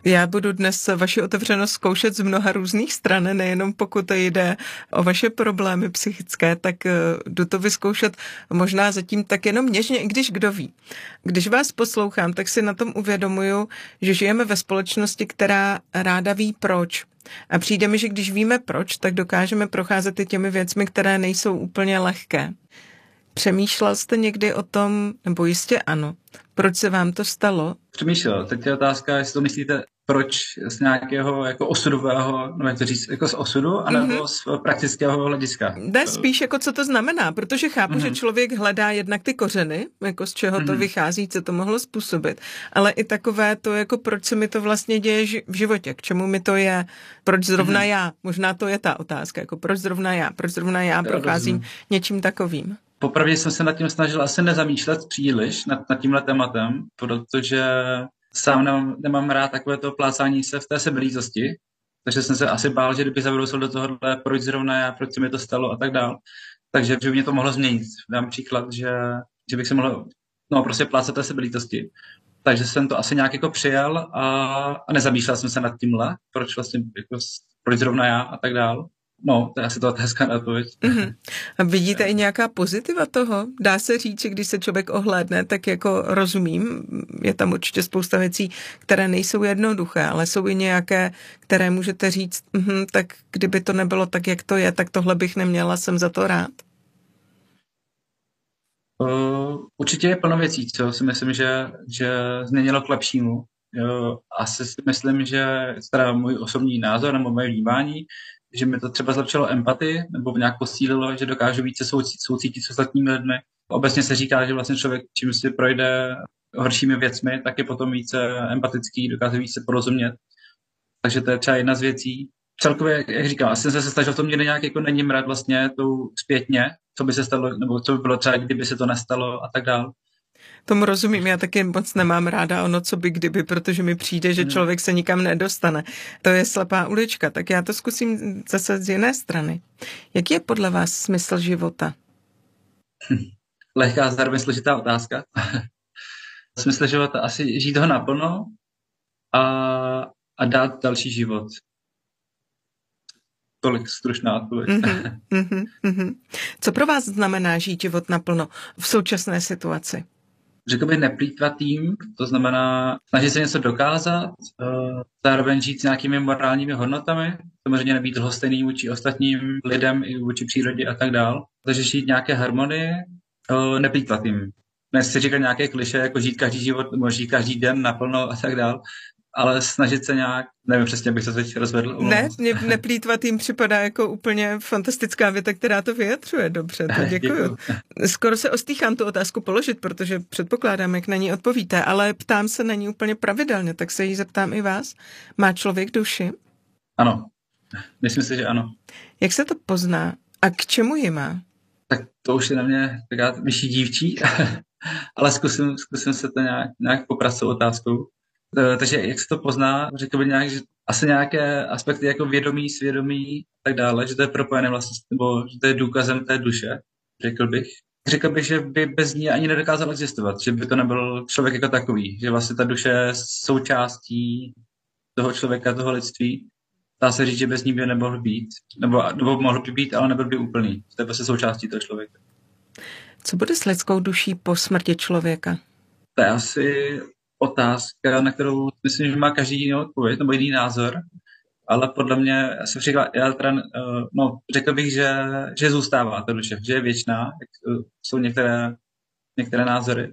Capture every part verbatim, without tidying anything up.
Já budu dnes vaši otevřenost zkoušet z mnoha různých stran, nejenom pokud jde o vaše problémy psychické, tak jdu to vyzkoušet možná zatím tak jenom něžně, i když kdo ví. Když vás poslouchám, tak si na tom uvědomuju, že žijeme ve společnosti, která ráda ví proč. A přijde mi, že když víme proč, tak dokážeme procházet i těmi věcmi, které nejsou úplně lehké. Přemýšlel jste někdy o tom, nebo jistě ano, proč se vám to stalo? Přemýšlel. Teď je otázka, jestli to myslíte, proč z nějakého jako osudového, no jak to říct, jako z osudu, anebo mm-hmm. z praktického hlediska? Jde spíš jako co to znamená, protože chápu, mm-hmm. že člověk hledá jednak ty kořeny, jako z čeho mm-hmm. to vychází, co to mohlo způsobit, ale i takové to, jako proč se mi to vlastně děje v životě, k čemu mi to je, proč zrovna mm-hmm. já, možná to je ta otázka, jako proč zrovna já, proč zrovna já procházím něčím takovým. Popravdě jsem se nad tím snažil asi nezamýšlet příliš nad, nad tímhle tématem, protože sám nemám, nemám rád takové to plácání se v té sebelítosti, takže jsem se asi bál, že kdyby zabrousil do tohohle, proč zrovna já, proč se mi to stalo a tak dál. Takže by mě to mohlo změnit. Dám příklad, že, že bych se mohl no, prostě plácat té sebelítosti. Takže jsem to asi nějak jako přijal a, a nezamýšlel jsem se nad tímhle, proč vlastně, jako, proč zrovna já a tak dál. No, to je asi to otázka na odpověď. Mm-hmm. A vidíte i nějaká pozitiva toho? Dá se říct, že když se člověk ohlédne, tak jako rozumím, je tam určitě spousta věcí, které nejsou jednoduché, ale jsou i nějaké, které můžete říct, mm, tak kdyby to nebylo tak, jak to je, tak tohle bych neměla, jsem za to rád. Uh, určitě je plno věcí, co si myslím, že, že změnilo k lepšímu. Uh, asi si myslím, že teda můj osobní názor nebo moje vnímání, že mi to třeba zlepšilo empatii, nebo nějak posílilo, že dokážu více soucítit, soucítit s ostatními lidmi. Obecně se říká, že vlastně člověk, čím si projde horšími věcmi, tak je potom více empatický, dokáže více porozumět. Takže to je třeba jedna z věcí. Celkově, jak říkám, asi jsem se snažil v tom někde nějak jako není mrát vlastně tou zpětně, co by se stalo, nebo co by bylo třeba, kdyby se to nestalo a tak dál. Tomu rozumím, já taky moc nemám ráda ono, co by kdyby, protože mi přijde, že člověk se nikam nedostane. To je slepá ulička, tak já to zkusím zase z jiné strany. Jaký je podle vás smysl života? Hm. Lehká, zároveň složitá otázka. Smysl života asi žít ho naplno a, a dát další život. Tolik stručná odpověď. Mm-hmm, mm-hmm, mm-hmm. Co pro vás znamená žít život naplno v současné situaci? Řekl bych neplýtvat tím, to znamená snažit se něco dokázat, zároveň žít s nějakými morálními hodnotami, samozřejmě nebýt lhostejný vůči ostatním lidem i vůči přírodě a tak dál. Takže žít nějaké harmonie, neplýtvat tím. Dnes si říkat nějaké kliše, jako žít každý život, nebo žít každý den naplno a tak dál, ale snažit se nějak, nevím přesně, bych se teď rozvedl. Ne, mě neplýtvat jim připadá jako úplně fantastická věta, která to vyjadřuje. Dobře, to děkuju. Skoro se ostýchám tu otázku položit, protože předpokládám, jak na ní odpovíte, ale ptám se na ní úplně pravidelně, tak se jí zeptám i vás. Má člověk duši? Ano, myslím si, že ano. Jak se to pozná a k čemu ji má? Tak to už je na mě taková vyšší dívčí, ale zkusím, zkusím se to nějak, nějak poprat s otázkou. Takže jak se to pozná, řekl bych nějak, že asi nějaké aspekty jako vědomí, svědomí a tak dále, že to je propojené vlastně, nebo že to je důkazem té duše, řekl bych. Řekl bych, že by bez ní ani nedokázal existovat, že by to nebyl člověk jako takový, že vlastně ta duše je součástí toho člověka, toho lidství. Dá se říct, že bez ní by nemohl být, nebo, nebo mohl by být, ale nebyl by úplný. To je prostě součástí toho člověka. Co bude s lidskou duší po smrti člověka? To je asi otázka, na kterou myslím, že má každý jiný odpověď nebo jiný názor, ale podle mě, já jsem říkal, já teda, no, řekl bych, že, že zůstává ta duše, že je věčná, jak jsou některé, některé názory.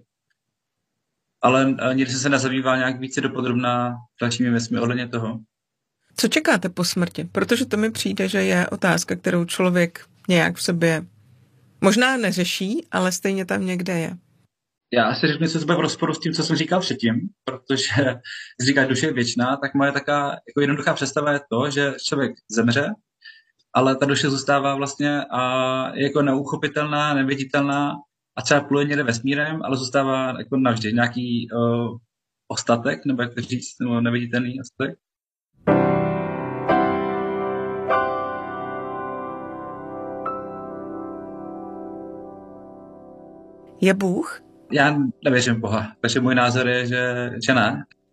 Ale nikdy jsem se nezabýval nějak více dopodrobná dalšími věcmi ohledně toho. Co čekáte po smrti? Protože to mi přijde, že je otázka, kterou člověk nějak v sobě možná neřeší, ale stejně tam někde je. Já asi řeknu něco v rozporu s tím, co jsem říkal předtím, protože když říká duše je věčná, tak moje taková jako jednoduchá představa je to, že člověk zemře, ale ta duše zůstává vlastně a je jako neuchopitelná, neviditelná a třeba pluje někde vesmírem, ale zůstává jako navždy nějaký uh, ostatek, nebo jak to říct, nebo neviditelný ostatek. Je Bůh? Já nevěřím v Boha, takže můj názor je, že, že ne.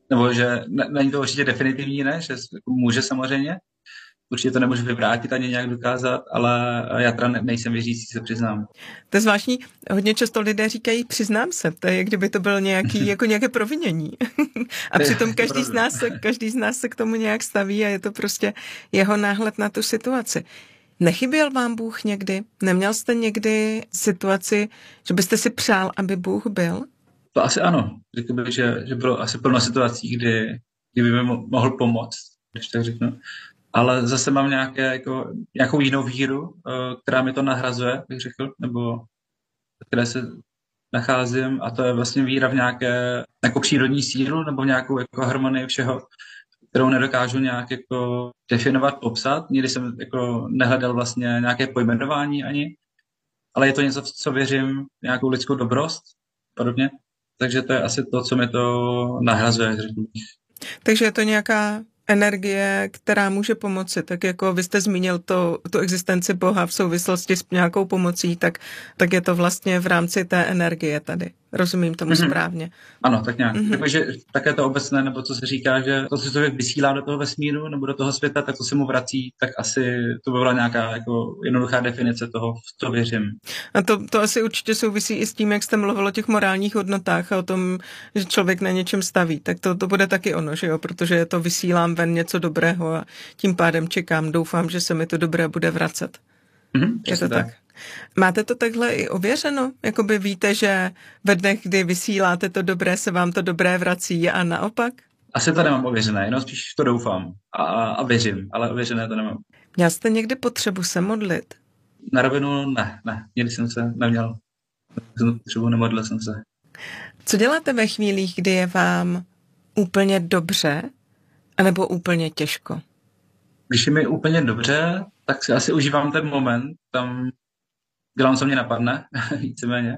nebo že není to určitě definitivní, ne, že může samozřejmě, určitě to nemůžu vyvrátit ani nějak dokázat, ale já teda nejsem věřící, se přiznám. To je zvláštní, hodně často lidé říkají přiznám se, to je, jak kdyby to byl nějaký, jako nějaké provinění. A přitom každý z, nás se, každý z nás se k tomu nějak staví a je to prostě jeho náhled na tu situaci. Nechyběl vám Bůh někdy? Neměl jste někdy situaci, že byste si přál, aby Bůh byl? To asi ano. Řekl bych, že, že bylo asi plno situací, kdy, kdy by mi mohl pomoct, když tak řeknu. Ale zase mám nějaké, jako, nějakou jinou víru, která mi to nahrazuje, bych řekl, nebo které se nacházím, a to je vlastně víra v nějaké jako přírodní sílu nebo v nějakou jako harmonii všeho, kterou nedokážu nějak jako definovat, popsat. Nikdy jsem jako nehledal vlastně nějaké pojmenování ani, ale je to něco, co věřím, nějakou lidskou dobrost, podobně. Takže to je asi to, co mi to nahrazuje, řekl bych. Takže je to nějaká energie, která může pomoci, tak jako vy jste zmínil to, tu existenci Boha v souvislosti s nějakou pomocí, tak, tak je to vlastně v rámci té energie tady. Rozumím tomu mm-hmm. správně. Ano, tak nějak. Mm-hmm. Takže také to obecné, nebo co se říká, že to, co člověk vysílá do toho vesmíru nebo do toho světa, tak to se mu vrací, tak asi to by byla nějaká jako jednoduchá definice toho, v to věřím. A to, to asi určitě souvisí i s tím, jak jste mluvil o těch morálních hodnotách a o tom, že člověk na něčem staví. Tak to, to bude taky ono, že jo, protože to vysílám ven něco dobrého a tím pádem čekám, doufám, že se mi to dobré bude vracet. Mm-hmm, je to tak? tak? Máte to takhle i ověřeno? Jakoby víte, že ve dnech, kdy vysíláte to dobré, se vám to dobré vrací a naopak? Asi to nemám ověřené, jenom spíš to doufám a, a věřím, ale ověřené to nemám. Měl jste někdy potřebu se modlit? Na rovinu ne, ne, nikdy jsem se neměl jsem potřebu, nemodlil jsem se. Co děláte ve chvílích, kdy je vám úplně dobře, anebo úplně těžko? Když je mi úplně dobře, tak si asi užívám ten moment, tam dělám, co mě napadne, víceméně.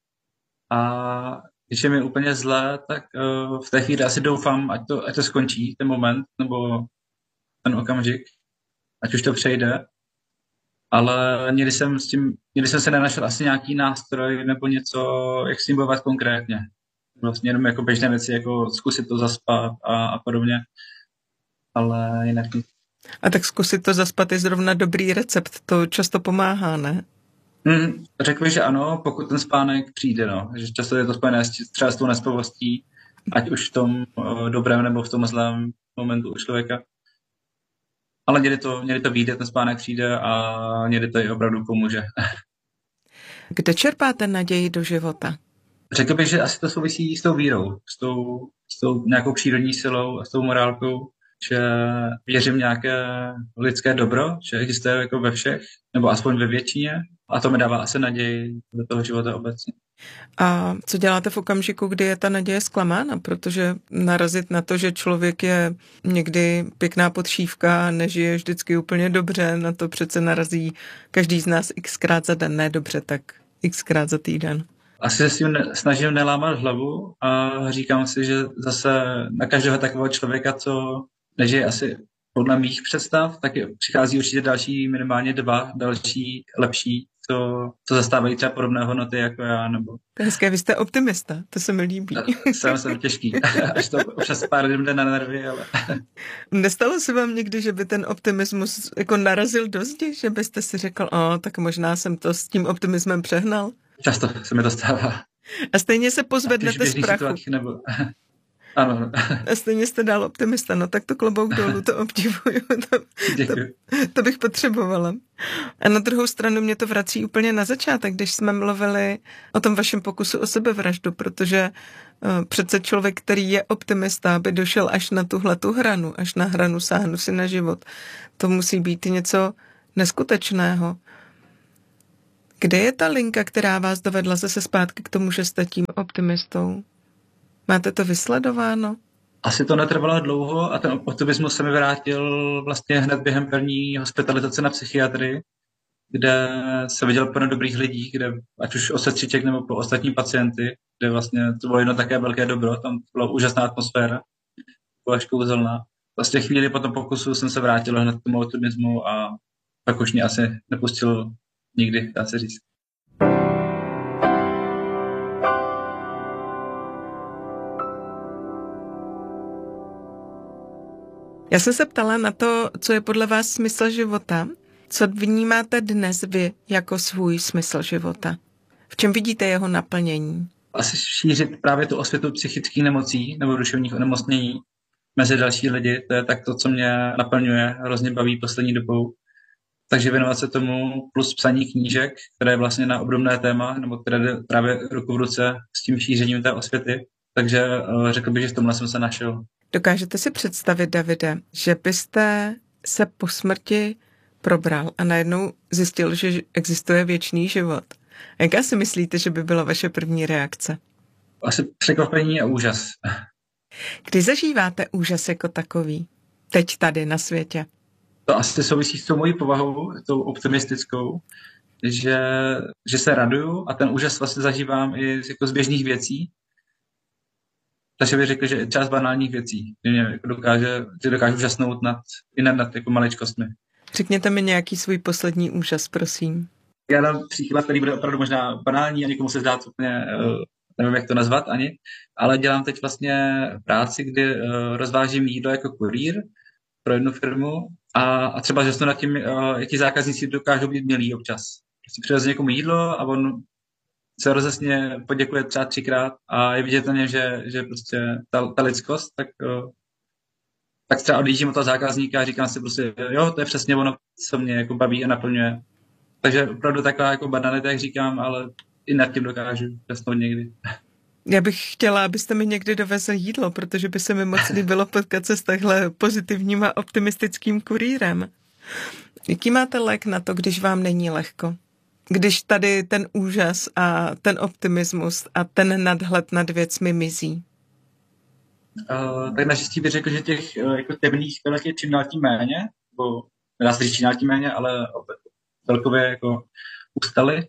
A když je mi úplně zlé, tak uh, v té chvíli asi doufám, ať to, ať to skončí, ten moment, nebo ten okamžik, ať už to přejde. Ale někdy jsem, s tím, někdy jsem se nenašel asi nějaký nástroj nebo něco, jak s tím bojovat konkrétně. Vlastně jenom jako běžné věci, jako zkusit to zaspat a, a podobně. Ale jinak nic. A tak zkusit to zaspat je zrovna dobrý recept, to často pomáhá, ne? Hmm, řekl bych, že ano, pokud ten spánek přijde, no. Že často je to spojené s, třeba s tou nespavostí, ať už v tom uh, dobrém nebo v tom zlém momentu u člověka. Ale někdy to, někdy to vyjde, ten spánek přijde a někdy to i opravdu pomůže. Kde čerpáte naději do života? Řekl bych, že asi to souvisí s tou vírou, s tou, s tou nějakou přírodní silou a s tou morálkou, že věřím nějaké lidské dobro, že existuje jako ve všech, nebo aspoň ve většině, a to mi dává asi naději do toho života obecně. A co děláte v okamžiku, kdy je ta naděje zklamána? Protože narazit na to, že člověk je někdy pěkná podšívka, nežije vždycky úplně dobře, na to přece narazí každý z nás xkrát za den, ne dobře, tak xkrát za týden. Asi se s tím ne, snažím nelámat hlavu a říkám si, že zase na každého takového člověka, co nežije asi podle mých představ, tak přichází určitě další, minimálně dva další lepší, co, co zastávají třeba podobné hodnoty jako já. Nebo... To je hezké, vy jste optimista, to se mi líbí. Jsem, jsem těžký, až to občas pár lidem jde na nervy, ale... Nestalo se vám někdy, že by ten optimismus jako narazil do zdi, že byste si řekl, o, tak možná jsem to s tím optimismem přehnal? Často se mi to stává. A stejně se pozvednete z prachu. Nebo... Ano. A stejně jste dál optimista, no tak to klobouk dolů, to obdivuju, to, to, to bych potřebovala. A na druhou stranu mě to vrací úplně na začátek, když jsme mluvili o tom vašem pokusu o sebevraždu, protože uh, přece člověk, který je optimista, by došel až na tuhletu hranu, až na hranu sáhnu si na život. To musí být něco neskutečného. Kde je ta linka, která vás dovedla zase zpátky k tomu, že jste tím optimistou? Máte to vysledováno? Asi to netrvalo dlouho a ten optimismus se mi vrátil vlastně hned během první hospitalizace na psychiatrii, kde jsem viděl plno dobrých lidí, kde ať už o sestřiček nebo po ostatní pacienty, kde vlastně to bylo jedno také velké dobro, tam byla úžasná atmosféra, byla až kouzelná. Vlastně chvíli po tom pokusu jsem se vrátil hned k tomu optimismu a pak už mě asi nepustil nikdy, dá se říct. Já jsem se ptala na to, co je podle vás smysl života. Co vnímáte dnes vy jako svůj smysl života? V čem vidíte jeho naplnění? Asi šířit právě tu osvětu psychických nemocí nebo duševních onemocnění mezi další lidi. To je tak to, co mě naplňuje, hrozně baví poslední dobou. Takže věnovat se tomu plus psaní knížek, které je vlastně na obdobné téma, nebo které jde právě ruku v ruce s tím šířením té osvěty. Takže řekl bych, že v tomhle jsem se našel. Dokážete si představit, Davide, že byste se po smrti probral a najednou zjistil, že existuje věčný život? Jaká si myslíte, že by byla vaše první reakce? Asi překvapení a úžas. Kdy zažíváte úžas jako takový? Teď tady na světě. To asi souvisí s tou mojí povahou, tou optimistickou, že, že se raduju a ten úžas vlastně zažívám i z, jako z běžných věcí. Takže bych řekl, že je třeba z banálních věcí, že mě jako dokáže, že dokážu úžasnout nad, i nad, nad jako maličkostmi. Řekněte mi nějaký svůj poslední úžas, prosím. Já dám příklad, který bude opravdu možná banální a někomu se zdá úplně, nevím, jak to nazvat ani, ale dělám teď vlastně práci, kdy rozvážím jídlo jako kurýr pro jednu firmu a, a třeba žasnu nad tím, jak ti zákazníci dokážou být milí občas. Prostě přiveze někomu jídlo a on se rozesně poděkuje třeba třikrát a je vidět na něm, že, že prostě ta, ta lidskost, tak, tak třeba odjíždím od toho zákazníka a říkám si prostě, jo, to je přesně ono, co mě jako baví a naplňuje. Takže opravdu taková jako banalita, jak říkám, ale i nad tím dokážu jasnout někdy. Já bych chtěla, abyste mi někdy dovezli jídlo, protože by se mi moc líbilo potkat se s takhle pozitivním a optimistickým kurýrem. Jaký máte lék na to, když vám není lehko? Když tady ten úžas a ten optimismus a ten nadhled nad věcmi mizí? Uh, tak naštěstí bych řekl, že těch uh, jako temných chvilek je čím dál tím méně, nebo nedá se říct čím dál tím méně, ale celkově jako ustaly.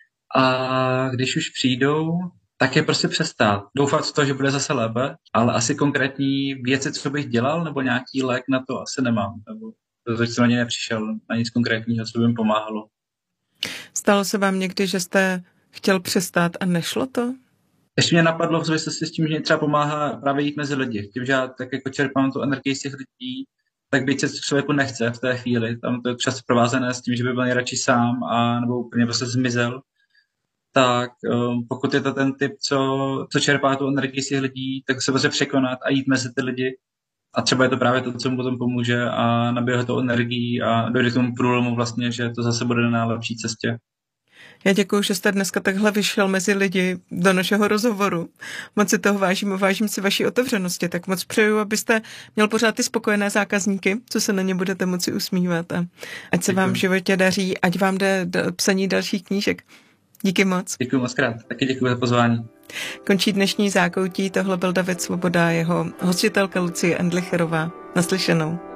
A když už přijdou, tak je prostě přestát. Doufat v to, že bude zase lépe, ale asi konkrétní věci, co bych dělal, nebo nějaký lék na to asi nemám. Nebo to jsem na ně nepřišel, na nic konkrétního, co by mi pomáhalo. Stalo se vám někdy, že jste chtěl přestát a nešlo to? Ještě mě napadlo v souvislosti s tím, že mě třeba pomáhá právě jít mezi lidi. Tím, že já tak jako čerpám tu energii z těch lidí, tak byť se člověku nechce v té chvíli. Tam to je často provázené s tím, že by byl nejradši sám a nebo úplně prostě zmizel. Tak um, pokud je to ten typ, co, co čerpá tu energii z těch lidí, tak se prostě překonat a jít mezi ty lidi. A třeba je to právě to, co mu potom pomůže a nabije to energií a dojde k tomu průlomu vlastně, že to zase bude na lepší cestě. Já děkuju, že jste dneska takhle vyšel mezi lidi do našeho rozhovoru. Moc si toho vážím a vážím si vaší otevřenosti. Tak moc přeju, abyste měl pořád ty spokojené zákazníky, co se na ně budete moci usmívat. A ať se Děkuji. Vám v životě daří, ať vám jde do psaní dalších knížek. Díky moc. Děkuji moc krát. Taky děkuji za pozvání. Končí dnešní Zákoutí. Tohle byl David Svoboda, jeho hostitelka Lucie Endlicherová. Naslyšenou.